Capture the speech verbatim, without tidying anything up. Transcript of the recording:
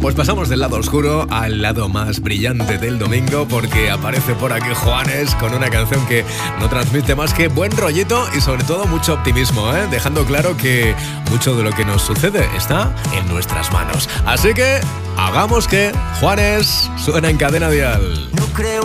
Pues pasamos del lado oscuro al lado más brillante del domingo, porque aparece por aquí Juanes con una canción que no transmite más que buen rollito y sobre todo mucho optimismo, ¿eh? Dejando claro que mucho de lo que nos sucede está en nuestras manos. Así que hagamos que Juanes suena en Cadena Dial. No creo